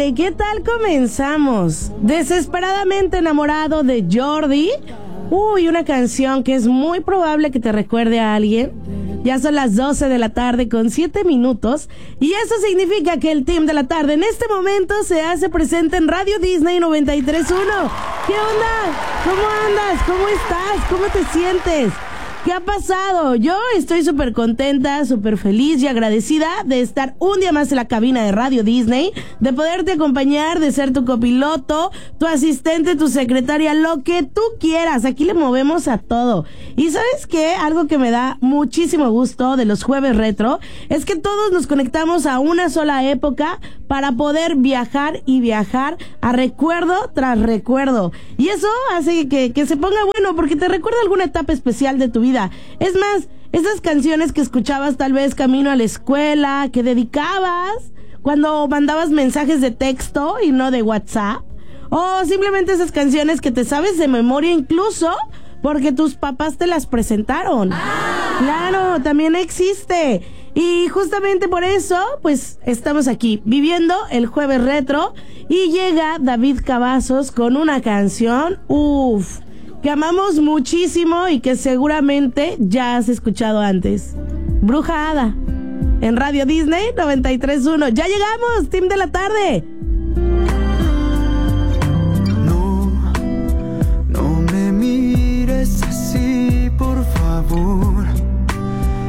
tarde, ¿qué tal comenzamos? Desesperadamente enamorado de Jordi. Uy, una canción que es muy probable que te recuerde a alguien. Ya son las 12 de la tarde con 7 minutos y eso significa que el team de la tarde en este momento se hace presente en Radio Disney 93.1. ¿Qué onda? ¿Cómo andas? ¿Cómo estás? ¿Cómo te sientes? ¿Qué ha pasado? Yo estoy súper contenta, súper feliz y agradecida de estar un día más en la cabina de Radio Disney, de poderte acompañar, de ser tu copiloto, tu asistente, tu secretaria, lo que tú quieras. Aquí le movemos a todo. Y ¿sabes qué? Algo que me da muchísimo gusto de los jueves retro es que todos nos conectamos a una sola época para poder viajar y viajar a recuerdo tras recuerdo. Y eso hace que se ponga bueno porque te recuerda alguna etapa especial de tu vida. Es más, esas canciones que escuchabas tal vez camino a la escuela, que dedicabas cuando mandabas mensajes de texto y no de WhatsApp, o simplemente esas canciones que te sabes de memoria incluso porque tus papás te las presentaron. Claro, también existe. Y justamente por eso, pues, estamos aquí, viviendo el jueves retro, y llega David Cavazos con una canción, que amamos muchísimo y que seguramente ya has escuchado antes. Bruja Hada, en Radio Disney 93.1. ¡Ya llegamos, team de la tarde! No me mires así, por favor.